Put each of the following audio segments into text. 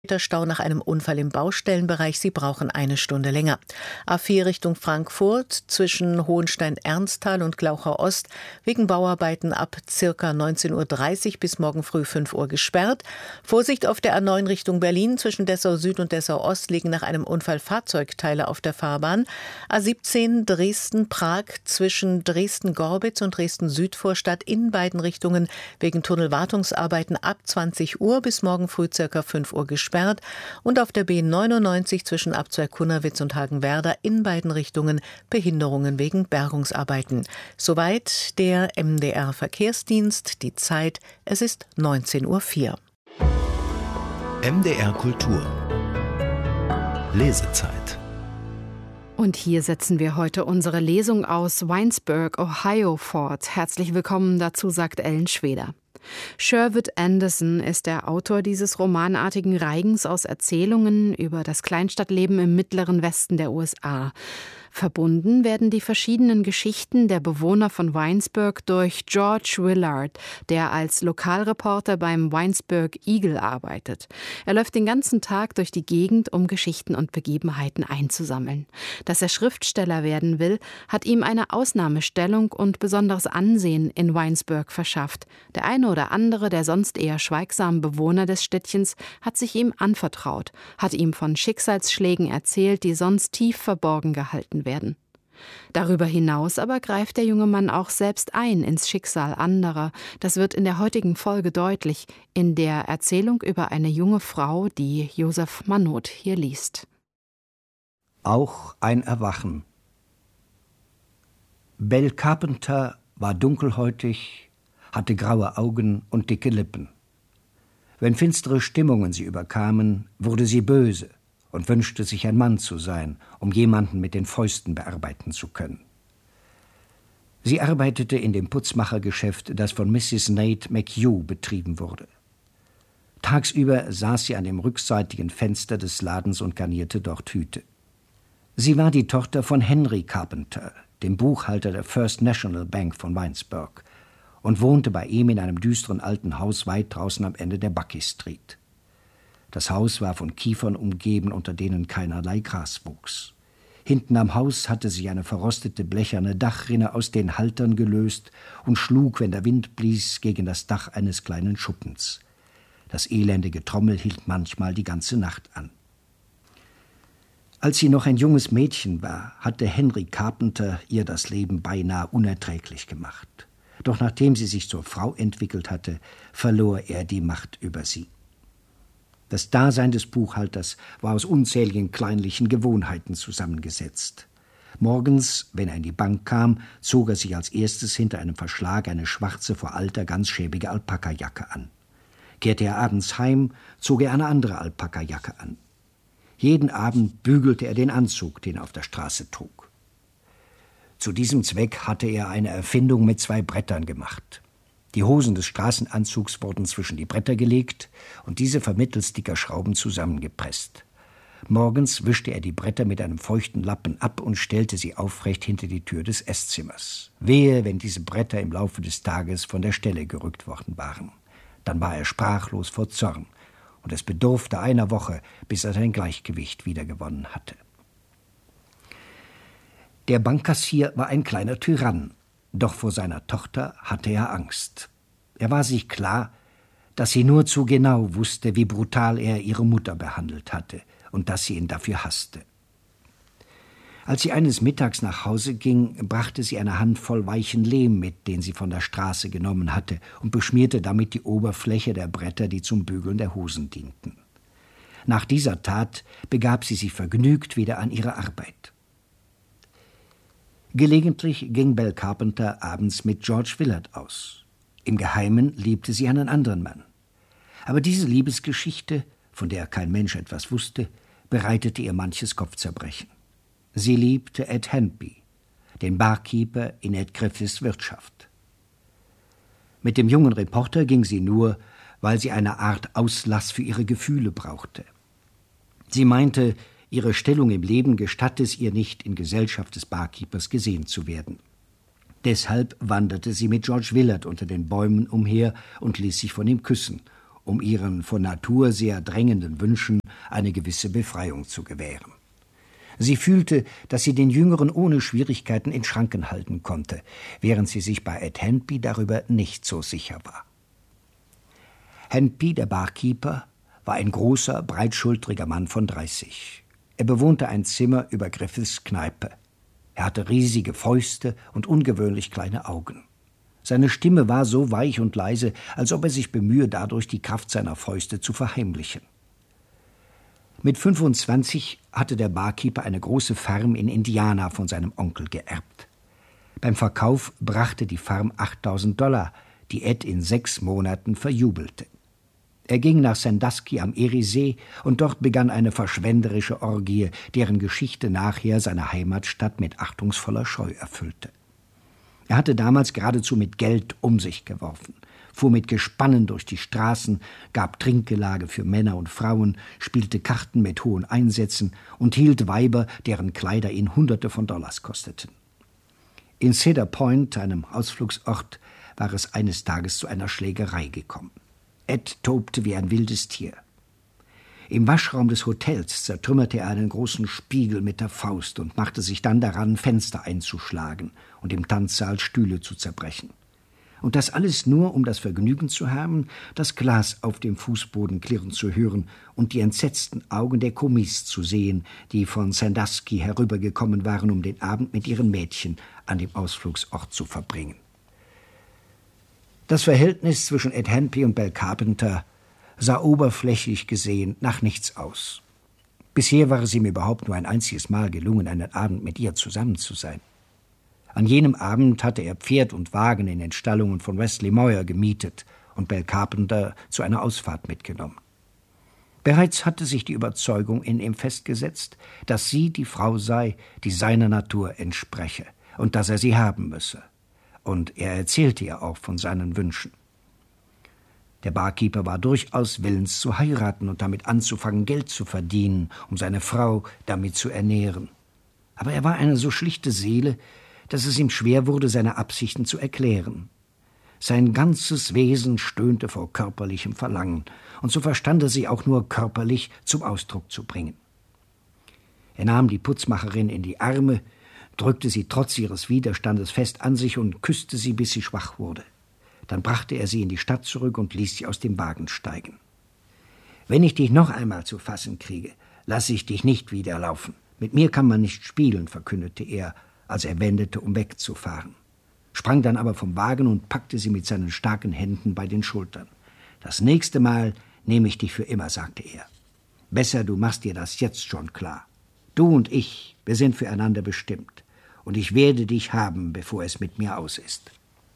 Stau nach einem Unfall im Baustellenbereich. Sie brauchen 1 Stunde länger. A4 Richtung Frankfurt zwischen Hohenstein-Ernsthal und Glauchau Ost wegen Bauarbeiten ab ca. 19:30 Uhr bis morgen früh 5 Uhr gesperrt. Vorsicht auf der A9 Richtung Berlin zwischen Dessau Süd und Dessau Ost liegen nach einem Unfall Fahrzeugteile auf der Fahrbahn. A17 Dresden-Prag zwischen Dresden-Gorbitz und Dresden-Südvorstadt in beiden Richtungen wegen Tunnelwartungsarbeiten ab 20 Uhr bis morgen früh ca. 5 Uhr gesperrt. Und auf der B99 zwischen Abzweig-Kunnewitz und Hagenwerder in beiden Richtungen Behinderungen wegen Bergungsarbeiten. Soweit der MDR-Verkehrsdienst. Die Zeit, es ist 19:04 Uhr. MDR Kultur. Lesezeit. Und hier setzen wir heute unsere Lesung aus Winesburg, Ohio fort. Herzlich willkommen dazu, sagt Ellen Schweder. Sherwood Anderson ist der Autor dieses romanartigen Reigens aus Erzählungen über das Kleinstadtleben im mittleren Westen der USA. Verbunden werden die verschiedenen Geschichten der Bewohner von Winesburg durch George Willard, der als Lokalreporter beim Winesburg Eagle arbeitet. Er läuft den ganzen Tag durch die Gegend, um Geschichten und Begebenheiten einzusammeln. Dass er Schriftsteller werden will, hat ihm eine Ausnahmestellung und besonderes Ansehen in Winesburg verschafft. Der eine oder andere, der sonst eher schweigsame Bewohner des Städtchens, hat sich ihm anvertraut, hat ihm von Schicksalsschlägen erzählt, die sonst tief verborgen gehalten werden. Darüber hinaus aber greift der junge Mann auch selbst ein ins Schicksal anderer. Das wird in der heutigen Folge deutlich, in der Erzählung über eine junge Frau, die Josef Mannot hier liest. Auch ein Erwachen. Belle Carpenter war dunkelhäutig, hatte graue Augen und dicke Lippen. Wenn finstere Stimmungen sie überkamen, wurde sie böse und wünschte sich ein Mann zu sein, um jemanden mit den Fäusten bearbeiten zu können. Sie arbeitete in dem Putzmachergeschäft, das von Mrs. Nate McHugh betrieben wurde. Tagsüber saß sie an dem rückseitigen Fenster des Ladens und garnierte dort Hüte. Sie war die Tochter von Henry Carpenter, dem Buchhalter der First National Bank von Winesburg, und wohnte bei ihm in einem düsteren alten Haus weit draußen am Ende der Bucky Street. Das Haus war von Kiefern umgeben, unter denen keinerlei Gras wuchs. Hinten am Haus hatte sich eine verrostete blecherne Dachrinne aus den Haltern gelöst und schlug, wenn der Wind blies, gegen das Dach eines kleinen Schuppens. Das elendige Trommel hielt manchmal die ganze Nacht an. Als sie noch ein junges Mädchen war, hatte Henry Carpenter ihr das Leben beinahe unerträglich gemacht. Doch nachdem sie sich zur Frau entwickelt hatte, verlor er die Macht über sie. Das Dasein des Buchhalters war aus unzähligen kleinlichen Gewohnheiten zusammengesetzt. Morgens, wenn er in die Bank kam, zog er sich als erstes hinter einem Verschlag eine schwarze, vor Alter ganz schäbige Alpakajacke an. Kehrte er abends heim, zog er eine andere Alpakajacke an. Jeden Abend bügelte er den Anzug, den er auf der Straße trug. Zu diesem Zweck hatte er eine Erfindung mit 2 Brettern gemacht. Die Hosen des Straßenanzugs wurden zwischen die Bretter gelegt und diese vermittels dicker Schrauben zusammengepresst. Morgens wischte er die Bretter mit einem feuchten Lappen ab und stellte sie aufrecht hinter die Tür des Esszimmer. Wehe, wenn diese Bretter im Laufe des Tages von der Stelle gerückt worden waren. Dann war er sprachlos vor Zorn, und es bedurfte einer Woche, bis er sein Gleichgewicht wiedergewonnen hatte. Der Bankkassier war ein kleiner Tyrann, doch vor seiner Tochter hatte er Angst. Er war sich klar, dass sie nur zu genau wusste, wie brutal er ihre Mutter behandelt hatte und dass sie ihn dafür hasste. Als sie eines Mittags nach Hause ging, brachte sie eine Handvoll weichen Lehm mit, den sie von der Straße genommen hatte, und beschmierte damit die Oberfläche der Bretter, die zum Bügeln der Hosen dienten. Nach dieser Tat begab sie sich vergnügt wieder an ihre Arbeit. Gelegentlich ging Belle Carpenter abends mit George Willard aus. Im Geheimen liebte sie einen anderen Mann. Aber diese Liebesgeschichte, von der kein Mensch etwas wusste, bereitete ihr manches Kopfzerbrechen. Sie liebte Ed Handby, den Barkeeper in Ed Griffiths Wirtschaft. Mit dem jungen Reporter ging sie nur, weil sie eine Art Auslass für ihre Gefühle brauchte. Sie meinte, ihre Stellung im Leben gestatte es ihr nicht, in Gesellschaft des Barkeepers gesehen zu werden. Deshalb wanderte sie mit George Willard unter den Bäumen umher und ließ sich von ihm küssen, um ihren von Natur sehr drängenden Wünschen eine gewisse Befreiung zu gewähren. Sie fühlte, dass sie den Jüngeren ohne Schwierigkeiten in Schranken halten konnte, während sie sich bei Ed Handby darüber nicht so sicher war. Handby, der Barkeeper, war ein großer, breitschultriger Mann von 30. Er bewohnte ein Zimmer über Griffiths Kneipe. Er hatte riesige Fäuste und ungewöhnlich kleine Augen. Seine Stimme war so weich und leise, als ob er sich bemühe, dadurch die Kraft seiner Fäuste zu verheimlichen. Mit 25 hatte der Barkeeper eine große Farm in Indiana von seinem Onkel geerbt. Beim Verkauf brachte die Farm $8.000, die Ed in 6 Monaten verjubelte. Er ging nach Sandusky am Eriesee und dort begann eine verschwenderische Orgie, deren Geschichte nachher seine Heimatstadt mit achtungsvoller Scheu erfüllte. Er hatte damals geradezu mit Geld um sich geworfen, fuhr mit Gespannen durch die Straßen, gab Trinkgelage für Männer und Frauen, spielte Karten mit hohen Einsätzen und hielt Weiber, deren Kleider ihn Hunderte von Dollars kosteten. In Cedar Point, einem Ausflugsort, war es eines Tages zu einer Schlägerei gekommen. Ed tobte wie ein wildes Tier. Im Waschraum des Hotels zertrümmerte er einen großen Spiegel mit der Faust und machte sich dann daran, Fenster einzuschlagen und im Tanzsaal Stühle zu zerbrechen. Und das alles nur, um das Vergnügen zu haben, das Glas auf dem Fußboden klirren zu hören und die entsetzten Augen der Kommis zu sehen, die von Sandusky herübergekommen waren, um den Abend mit ihren Mädchen an dem Ausflugsort zu verbringen. Das Verhältnis zwischen Ed Handby und Belle Carpenter sah oberflächlich gesehen nach nichts aus. Bisher war es ihm überhaupt nur ein einziges Mal gelungen, einen Abend mit ihr zusammen zu sein. An jenem Abend hatte er Pferd und Wagen in den Stallungen von Wesley Moyer gemietet und Belle Carpenter zu einer Ausfahrt mitgenommen. Bereits hatte sich die Überzeugung in ihm festgesetzt, dass sie die Frau sei, die seiner Natur entspreche und dass er sie haben müsse. Und er erzählte ihr auch von seinen Wünschen. Der Barkeeper war durchaus willens zu heiraten und damit anzufangen, Geld zu verdienen, um seine Frau damit zu ernähren. Aber er war eine so schlichte Seele, dass es ihm schwer wurde, seine Absichten zu erklären. Sein ganzes Wesen stöhnte vor körperlichem Verlangen, und so verstand er sie auch nur körperlich zum Ausdruck zu bringen. Er nahm die Putzmacherin in die Arme, drückte sie trotz ihres Widerstandes fest an sich und küsste sie, bis sie schwach wurde. Dann brachte er sie in die Stadt zurück und ließ sie aus dem Wagen steigen. »Wenn ich dich noch einmal zu fassen kriege, lasse ich dich nicht wieder laufen. Mit mir kann man nicht spielen«, verkündete er, als er wendete, um wegzufahren, sprang dann aber vom Wagen und packte sie mit seinen starken Händen bei den Schultern. »Das nächste Mal nehme ich dich für immer«, sagte er. »Besser, du machst dir das jetzt schon klar. Du und ich, wir sind füreinander bestimmt, und ich werde dich haben, bevor es mit mir aus ist.«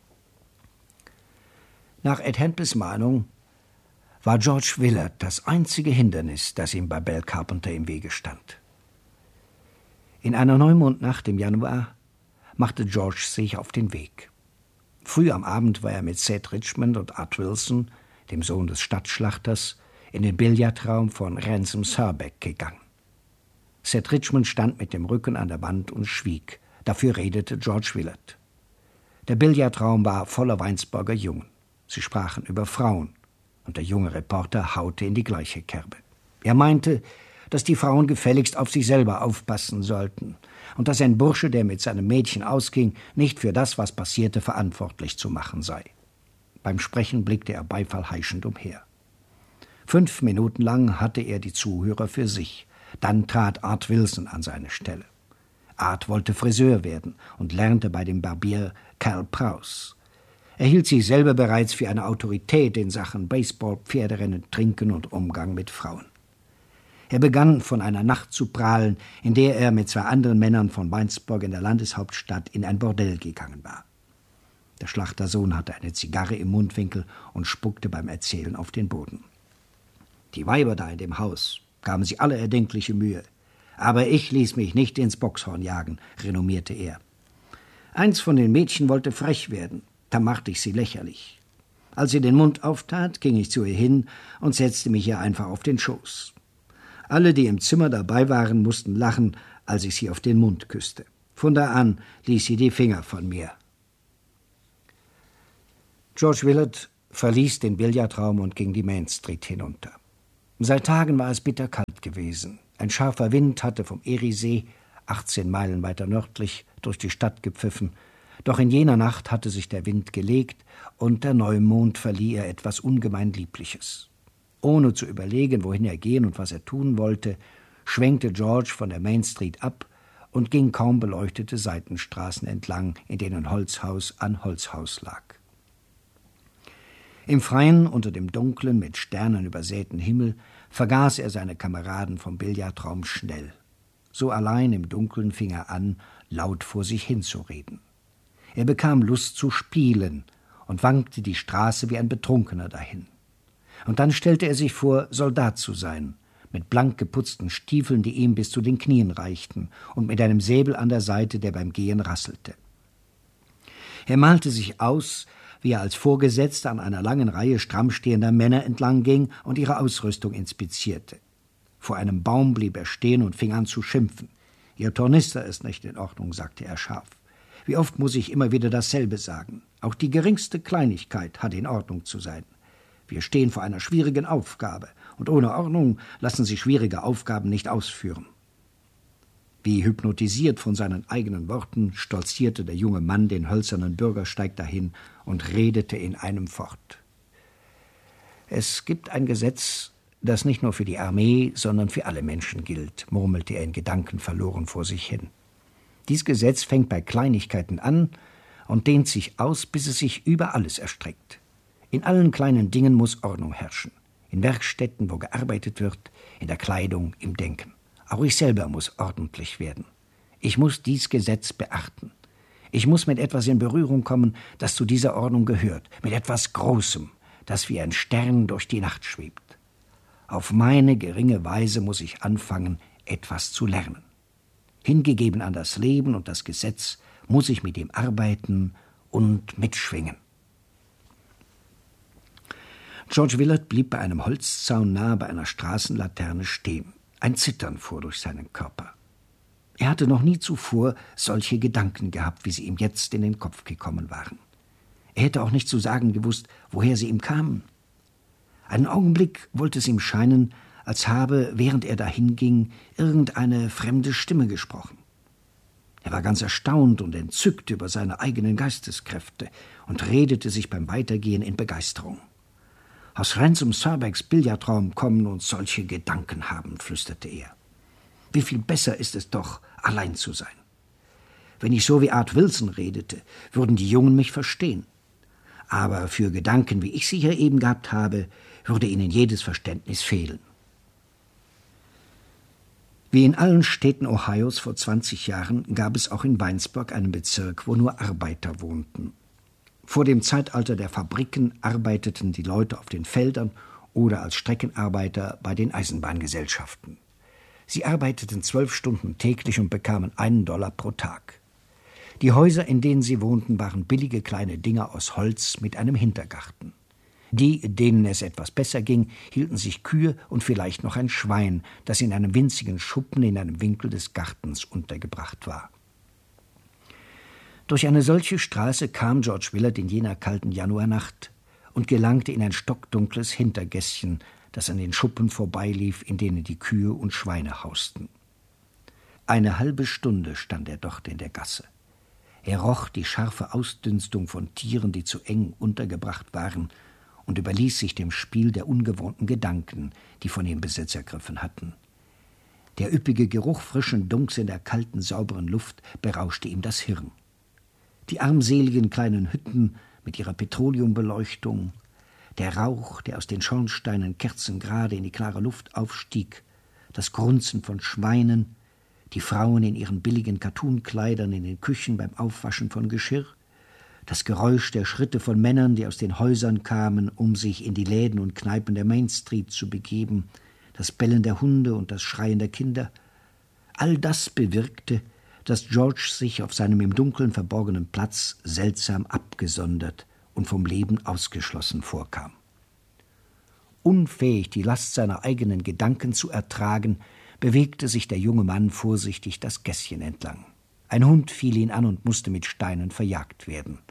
Nach Ed Handbys Mahnung war George Willard das einzige Hindernis, das ihm bei Belle Carpenter im Wege stand. In einer Neumondnacht im Januar machte George sich auf den Weg. Früh am Abend war er mit Seth Richmond und Art Wilson, dem Sohn des Stadtschlachters, in den Billardraum von Ransom Surbeck gegangen. Seth Richmond stand mit dem Rücken an der Wand und schwieg. Dafür redete George Willard. Der Billardraum war voller Weinsburger Jungen. Sie sprachen über Frauen, und der junge Reporter haute in die gleiche Kerbe. Er meinte, dass die Frauen gefälligst auf sich selber aufpassen sollten und dass ein Bursche, der mit seinem Mädchen ausging, nicht für das, was passierte, verantwortlich zu machen sei. Beim Sprechen blickte er beifallheischend umher. 5 Minuten lang hatte er die Zuhörer für sich. Dann trat Art Wilson an seine Stelle. Art wollte Friseur werden und lernte bei dem Barbier Cal Prowse. Er hielt sich selber bereits für eine Autorität in Sachen Baseball, Pferderennen, Trinken und Umgang mit Frauen. Er begann von einer Nacht zu prahlen, in der er mit 2 anderen Männern von Weinsburg in der Landeshauptstadt in ein Bordell gegangen war. Der Schlachtersohn hatte eine Zigarre im Mundwinkel und spuckte beim Erzählen auf den Boden. Die Weiber da in dem Haus gaben sich alle erdenkliche Mühe. Aber ich ließ mich nicht ins Bockshorn jagen, renommierte er. Eins von den Mädchen wollte frech werden, da machte ich sie lächerlich. Als sie den Mund auftat, ging ich zu ihr hin und setzte mich ihr einfach auf den Schoß. Alle, die im Zimmer dabei waren, mussten lachen, als ich sie auf den Mund küsste. Von da an ließ sie die Finger von mir. George Willard verließ den Billardraum und ging die Main Street hinunter. Seit Tagen war es bitterkalt gewesen. Ein scharfer Wind hatte vom Eriesee, 18 Meilen weiter nördlich, durch die Stadt gepfiffen. Doch in jener Nacht hatte sich der Wind gelegt und der Neumond verlieh ihr etwas ungemein Liebliches. Ohne zu überlegen, wohin er gehen und was er tun wollte, schwenkte George von der Main Street ab und ging kaum beleuchtete Seitenstraßen entlang, in denen Holzhaus an Holzhaus lag. Im Freien, unter dem dunklen, mit Sternen übersäten Himmel, vergaß er seine Kameraden vom Billardraum schnell. So allein im Dunkeln fing er an, laut vor sich hinzureden. Er bekam Lust zu spielen und wankte die Straße wie ein Betrunkener dahin. Und dann stellte er sich vor, Soldat zu sein, mit blank geputzten Stiefeln, die ihm bis zu den Knien reichten, und mit einem Säbel an der Seite, der beim Gehen rasselte. Er malte sich aus, wie er als Vorgesetzter an einer langen Reihe stramm stehender Männer entlang ging und ihre Ausrüstung inspizierte. Vor einem Baum blieb er stehen und fing an zu schimpfen. »Ihr Tornister ist nicht in Ordnung«, sagte er scharf. »Wie oft muss ich immer wieder dasselbe sagen? Auch die geringste Kleinigkeit hat in Ordnung zu sein. Wir stehen vor einer schwierigen Aufgabe, und ohne Ordnung lassen sich schwierige Aufgaben nicht ausführen.« Wie hypnotisiert von seinen eigenen Worten, stolzierte der junge Mann den hölzernen Bürgersteig dahin und redete in einem fort. »Es gibt ein Gesetz, das nicht nur für die Armee, sondern für alle Menschen gilt«, murmelte er in Gedanken verloren vor sich hin. »Dies Gesetz fängt bei Kleinigkeiten an und dehnt sich aus, bis es sich über alles erstreckt. In allen kleinen Dingen muss Ordnung herrschen. In Werkstätten, wo gearbeitet wird, in der Kleidung, im Denken. Auch ich selber muss ordentlich werden. Ich muss dies Gesetz beachten. Ich muss mit etwas in Berührung kommen, das zu dieser Ordnung gehört, mit etwas Großem, das wie ein Stern durch die Nacht schwebt. Auf meine geringe Weise muss ich anfangen, etwas zu lernen. Hingegeben an das Leben und das Gesetz muss ich mit ihm arbeiten und mitschwingen.« George Willard blieb bei einem Holzzaun nahe bei einer Straßenlaterne stehen. Ein Zittern fuhr durch seinen Körper. Er hatte noch nie zuvor solche Gedanken gehabt, wie sie ihm jetzt in den Kopf gekommen waren. Er hätte auch nicht zu sagen gewusst, woher sie ihm kamen. Einen Augenblick wollte es ihm scheinen, als habe, während er dahinging, irgendeine fremde Stimme gesprochen. Er war ganz erstaunt und entzückt über seine eigenen Geisteskräfte und redete sich beim Weitergehen in Begeisterung. »Aus Ransom Surbecks Billardraum kommen uns solche Gedanken haben«, flüsterte er. »Wie viel besser ist es doch, allein zu sein. Wenn ich so wie Art Wilson redete, würden die Jungen mich verstehen. Aber für Gedanken, wie ich sie hier eben gehabt habe, würde ihnen jedes Verständnis fehlen.« Wie in allen Städten Ohios vor 20 Jahren gab es auch in Winesburg einen Bezirk, wo nur Arbeiter wohnten. Vor dem Zeitalter der Fabriken arbeiteten die Leute auf den Feldern oder als Streckenarbeiter bei den Eisenbahngesellschaften. Sie arbeiteten 12 Stunden täglich und bekamen $1 pro Tag. Die Häuser, in denen sie wohnten, waren billige kleine Dinger aus Holz mit einem Hintergarten. Die, denen es etwas besser ging, hielten sich Kühe und vielleicht noch ein Schwein, das in einem winzigen Schuppen in einem Winkel des Gartens untergebracht war. Durch eine solche Straße kam George Willard in jener kalten Januarnacht und gelangte in ein stockdunkles Hintergässchen, das an den Schuppen vorbeilief, in denen die Kühe und Schweine hausten. Eine halbe Stunde stand er dort in der Gasse. Er roch die scharfe Ausdünstung von Tieren, die zu eng untergebracht waren, und überließ sich dem Spiel der ungewohnten Gedanken, die von ihm Besitz ergriffen hatten. Der üppige Geruch frischen Dunks in der kalten, sauberen Luft berauschte ihm das Hirn. Die armseligen kleinen Hütten mit ihrer Petroleumbeleuchtung, der Rauch, der aus den Schornsteinen kerzengerade in die klare Luft aufstieg, das Grunzen von Schweinen, die Frauen in ihren billigen Kattunkleidern in den Küchen beim Aufwaschen von Geschirr, das Geräusch der Schritte von Männern, die aus den Häusern kamen, um sich in die Läden und Kneipen der Main Street zu begeben, das Bellen der Hunde und das Schreien der Kinder, all das bewirkte, dass George sich auf seinem im Dunkeln verborgenen Platz seltsam abgesondert und vom Leben ausgeschlossen vorkam. Unfähig, die Last seiner eigenen Gedanken zu ertragen, bewegte sich der junge Mann vorsichtig das Gässchen entlang. Ein Hund fiel ihn an und musste mit Steinen verjagt werden.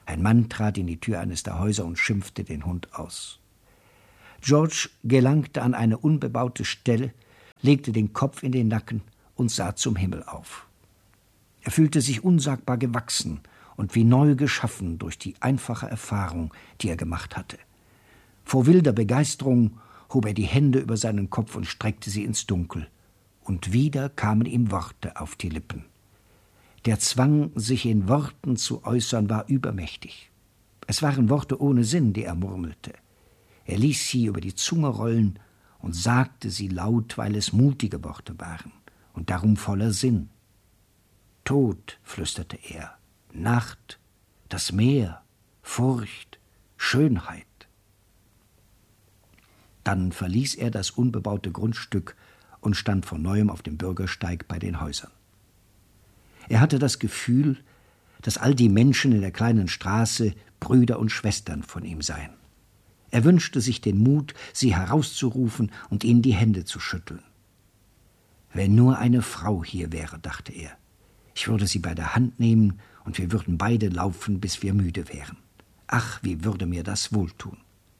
Ein Mann trat in die Tür eines der Häuser und schimpfte den Hund aus. George gelangte an eine unbebaute Stelle, legte den Kopf in den Nacken und sah zum Himmel auf. Er fühlte sich unsagbar gewachsen und wie neu geschaffen durch die einfache Erfahrung, die er gemacht hatte. Vor wilder Begeisterung hob er die Hände über seinen Kopf und streckte sie ins Dunkel. Und wieder kamen ihm Worte auf die Lippen. Der Zwang, sich in Worten zu äußern, war übermächtig. Es waren Worte ohne Sinn, die er murmelte. Er ließ sie über die Zunge rollen und sagte sie laut, weil es mutige Worte waren und darum voller Sinn. Tod, flüsterte er, Nacht, das Meer, Furcht, Schönheit. Dann verließ er das unbebaute Grundstück und stand von neuem auf dem Bürgersteig bei den Häusern. Er hatte das Gefühl, dass all die Menschen in der kleinen Straße Brüder und Schwestern von ihm seien. Er wünschte sich den Mut, sie herauszurufen und ihnen die Hände zu schütteln. Wenn nur eine Frau hier wäre, dachte er. Ich würde sie bei der Hand nehmen und wir würden beide laufen, bis wir müde wären. Ach, wie würde mir das wohltun.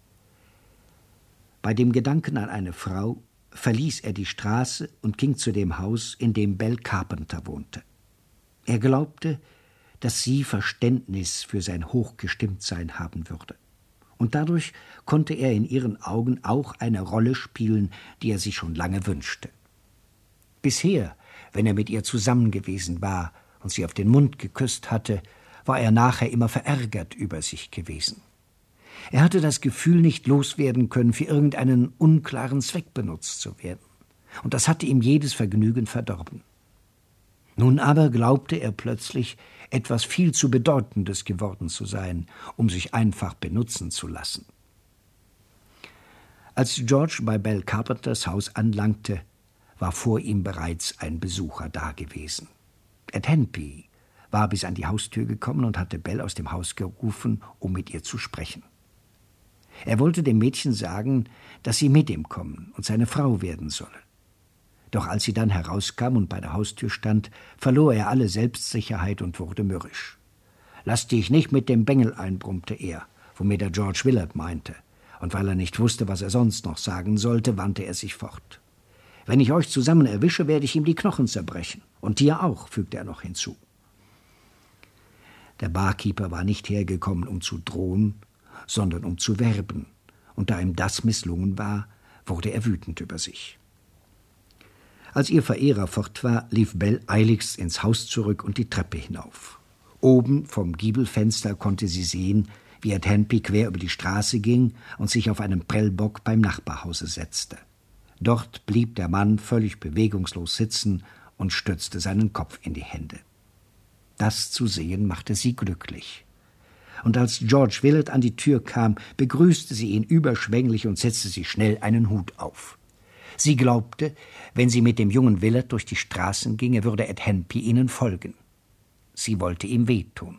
Bei dem Gedanken an eine Frau verließ er die Straße und ging zu dem Haus, in dem Belle Carpenter wohnte. Er glaubte, dass sie Verständnis für sein Hochgestimmtsein haben würde. Und dadurch konnte er in ihren Augen auch eine Rolle spielen, die er sich schon lange wünschte. Bisher, wenn er mit ihr zusammen gewesen war und sie auf den Mund geküsst hatte, war er nachher immer verärgert über sich gewesen. Er hatte das Gefühl, nicht loswerden können, für irgendeinen unklaren Zweck benutzt zu werden. Und das hatte ihm jedes Vergnügen verdorben. Nun aber glaubte er plötzlich, etwas viel zu Bedeutendes geworden zu sein, um sich einfach benutzen zu lassen. Als George bei Belle Carpenters Haus anlangte, war vor ihm bereits ein Besucher dagewesen. Ed Handby war bis an die Haustür gekommen und hatte Belle aus dem Haus gerufen, um mit ihr zu sprechen. Er wollte dem Mädchen sagen, dass sie mit ihm kommen und seine Frau werden solle. Doch als sie dann herauskam und bei der Haustür stand, verlor er alle Selbstsicherheit und wurde mürrisch. »Lass dich nicht mit dem Bengel ein«, brummte er, womit er George Willard meinte. Und weil er nicht wusste, was er sonst noch sagen sollte, wandte er sich fort. »Wenn ich euch zusammen erwische, werde ich ihm die Knochen zerbrechen. Und dir auch«, fügte er noch hinzu. Der Barkeeper war nicht hergekommen, um zu drohen, sondern um zu werben. Und da ihm das misslungen war, wurde er wütend über sich. Als ihr Verehrer fort war, lief Belle eiligst ins Haus zurück und die Treppe hinauf. Oben vom Giebelfenster konnte sie sehen, wie Ed Handby quer über die Straße ging und sich auf einen Prellbock beim Nachbarhause setzte. Dort blieb der Mann völlig bewegungslos sitzen und stützte seinen Kopf in die Hände. Das zu sehen machte sie glücklich. Und als George Willard an die Tür kam, begrüßte sie ihn überschwänglich und setzte sich schnell einen Hut auf. Sie glaubte, wenn sie mit dem jungen Willard durch die Straßen ginge, würde Ed Handby ihnen folgen. Sie wollte ihm wehtun.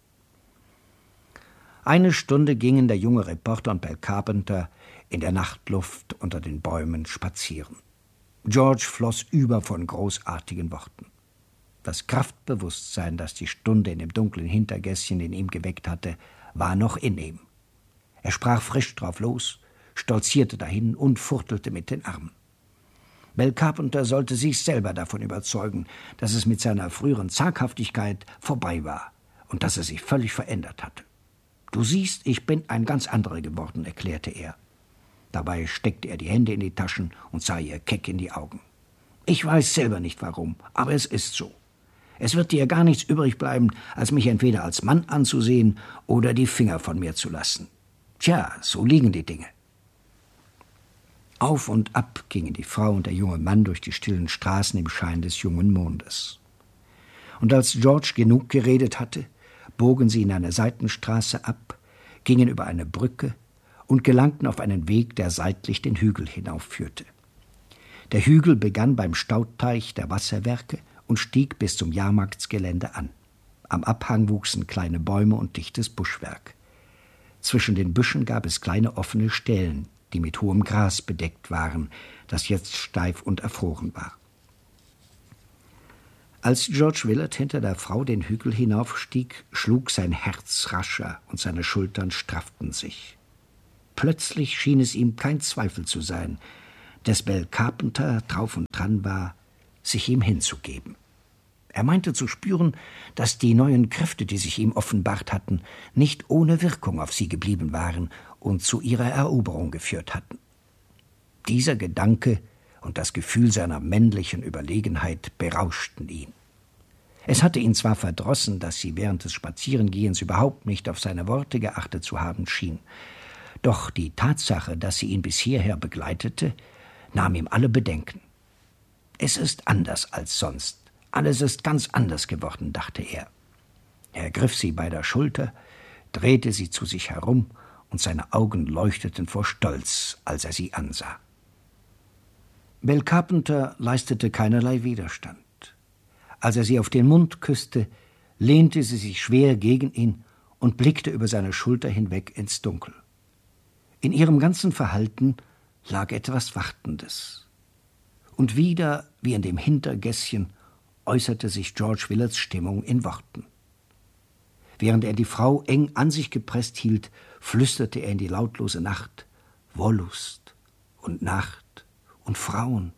Eine Stunde gingen der junge Reporter und Belle Carpenter in der Nachtluft unter den Bäumen spazieren. George floss über von großartigen Worten. Das Kraftbewusstsein, das die Stunde in dem dunklen Hintergässchen in ihm geweckt hatte, war noch in ihm. Er sprach frisch drauf los, stolzierte dahin und fuchtelte mit den Armen. Belle Carpenter sollte sich selber davon überzeugen, dass es mit seiner früheren Zaghaftigkeit vorbei war und dass er sich völlig verändert hatte. »Du siehst, ich bin ein ganz anderer geworden«, erklärte er. Dabei steckte er die Hände in die Taschen und sah ihr keck in die Augen. »Ich weiß selber nicht warum, aber es ist so. Es wird dir gar nichts übrig bleiben, als mich entweder als Mann anzusehen oder die Finger von mir zu lassen. Tja, so liegen die Dinge.« Auf und ab gingen die Frau und der junge Mann durch die stillen Straßen im Schein des jungen Mondes. Und als George genug geredet hatte, bogen sie in eine Seitenstraße ab, gingen über eine Brücke und gelangten auf einen Weg, der seitlich den Hügel hinaufführte. Der Hügel begann beim Stauteich der Wasserwerke und stieg bis zum Jahrmarktsgelände an. Am Abhang wuchsen kleine Bäume und dichtes Buschwerk. Zwischen den Büschen gab es kleine offene Stellen, die mit hohem Gras bedeckt waren, das jetzt steif und erfroren war. Als George Willard hinter der Frau den Hügel hinaufstieg, schlug sein Herz rascher und seine Schultern strafften sich. Plötzlich schien es ihm kein Zweifel zu sein, dass Belle Carpenter drauf und dran war, sich ihm hinzugeben. Er meinte zu spüren, dass die neuen Kräfte, die sich ihm offenbart hatten, nicht ohne Wirkung auf sie geblieben waren und zu ihrer Eroberung geführt hatten. Dieser Gedanke und das Gefühl seiner männlichen Überlegenheit berauschten ihn. Es hatte ihn zwar verdrossen, dass sie während des Spazierengehens überhaupt nicht auf seine Worte geachtet zu haben schien, doch die Tatsache, dass sie ihn bis hierher begleitete, nahm ihm alle Bedenken. Es ist anders als sonst. Alles ist ganz anders geworden, dachte er. Er ergriff sie bei der Schulter, drehte sie zu sich herum und seine Augen leuchteten vor Stolz, als er sie ansah. Belle Carpenter leistete keinerlei Widerstand. Als er sie auf den Mund küsste, lehnte sie sich schwer gegen ihn und blickte über seine Schulter hinweg ins Dunkel. In ihrem ganzen Verhalten lag etwas Wartendes. Und wieder, wie in dem Hintergässchen, äußerte sich George Willards Stimmung in Worten. Während er die Frau eng an sich gepresst hielt, flüsterte er in die lautlose Nacht: Wollust und Nacht und Frauen.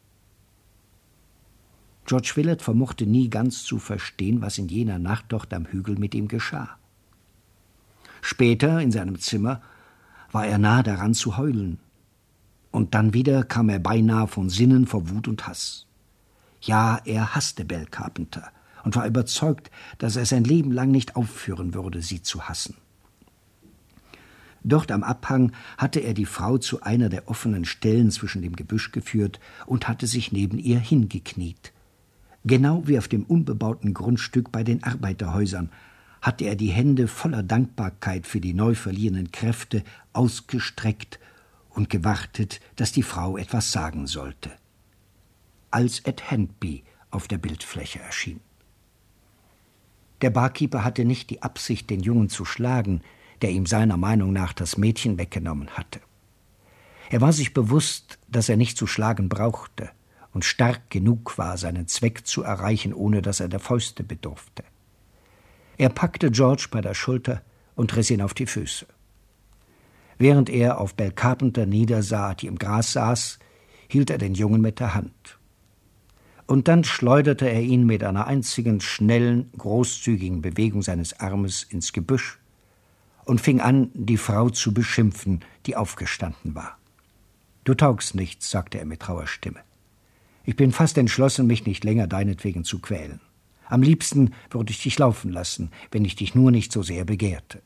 George Willard vermochte nie ganz zu verstehen, was in jener Nacht dort am Hügel mit ihm geschah. Später, in seinem Zimmer, war er nahe daran zu heulen. Und dann wieder kam er beinahe von Sinnen vor Wut und Hass. Ja, er hasste Belle Carpenter und war überzeugt, dass er sein Leben lang nicht aufhören würde, sie zu hassen. Dort am Abhang hatte er die Frau zu einer der offenen Stellen zwischen dem Gebüsch geführt und hatte sich neben ihr hingekniet. Genau wie auf dem unbebauten Grundstück bei den Arbeiterhäusern hatte er die Hände voller Dankbarkeit für die neu verliehenen Kräfte ausgestreckt und gewartet, dass die Frau etwas sagen sollte. Als Ed Handby auf der Bildfläche erschien. Der Barkeeper hatte nicht die Absicht, den Jungen zu schlagen, der ihm seiner Meinung nach das Mädchen weggenommen hatte. Er war sich bewusst, dass er nicht zu schlagen brauchte und stark genug war, seinen Zweck zu erreichen, ohne dass er der Fäuste bedurfte. Er packte George bei der Schulter und riss ihn auf die Füße. Während er auf Belle Carpenter niedersah, die im Gras saß, hielt er den Jungen mit der Hand. Und dann schleuderte er ihn mit einer einzigen schnellen, großzügigen Bewegung seines Armes ins Gebüsch und fing an, die Frau zu beschimpfen, die aufgestanden war. »Du taugst nichts«, sagte er mit rauer Stimme. »Ich bin fast entschlossen, mich nicht länger deinetwegen zu quälen. Am liebsten würde ich dich laufen lassen, wenn ich dich nur nicht so sehr begehrte.«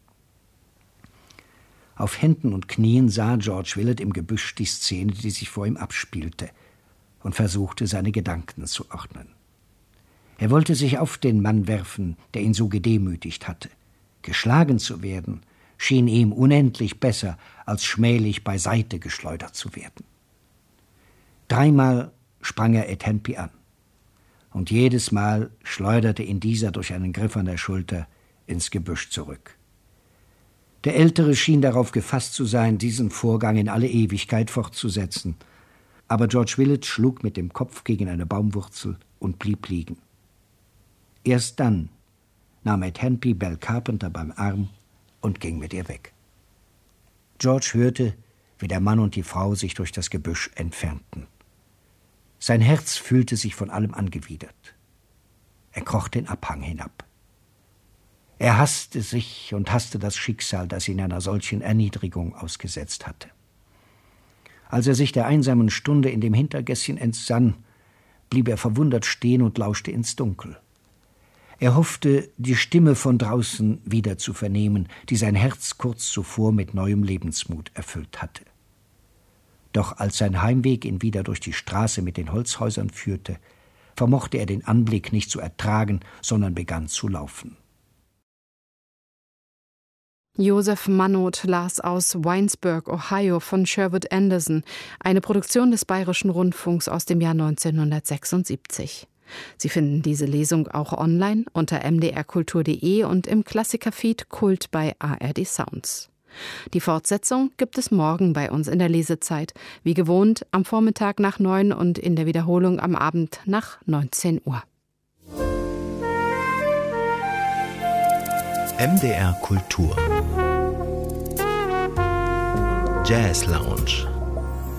Auf Händen und Knien sah George Willard im Gebüsch die Szene, die sich vor ihm abspielte, und versuchte, seine Gedanken zu ordnen. Er wollte sich auf den Mann werfen, der ihn so gedemütigt hatte. Geschlagen zu werden, schien ihm unendlich besser, als schmählich beiseite geschleudert zu werden. 3-mal sprang er Ed Handby an, und jedes Mal schleuderte ihn dieser durch einen Griff an der Schulter ins Gebüsch zurück. Der Ältere schien darauf gefasst zu sein, diesen Vorgang in alle Ewigkeit fortzusetzen, aber George Willard schlug mit dem Kopf gegen eine Baumwurzel und blieb liegen. Erst dann nahm Ed Handby Belle Carpenter beim Arm und ging mit ihr weg. George hörte, wie der Mann und die Frau sich durch das Gebüsch entfernten. Sein Herz fühlte sich von allem angewidert. Er kroch den Abhang hinab. Er hasste sich und hasste das Schicksal, das ihn einer solchen Erniedrigung ausgesetzt hatte. Als er sich der einsamen Stunde in dem Hintergässchen entsann, blieb er verwundert stehen und lauschte ins Dunkel. Er hoffte, die Stimme von draußen wieder zu vernehmen, die sein Herz kurz zuvor mit neuem Lebensmut erfüllt hatte. Doch als sein Heimweg ihn wieder durch die Straße mit den Holzhäusern führte, vermochte er den Anblick nicht zu ertragen, sondern begann zu laufen. Joseph Mannot las aus Winesburg, Ohio von Sherwood Anderson, eine Produktion des Bayerischen Rundfunks aus dem Jahr 1976. Sie finden diese Lesung auch online unter mdrkultur.de und im Klassikerfeed Kult bei ARD Sounds. Die Fortsetzung gibt es morgen bei uns in der Lesezeit, wie gewohnt am Vormittag nach 9 und in der Wiederholung am Abend nach 19 Uhr. MDR Kultur Jazz Lounge.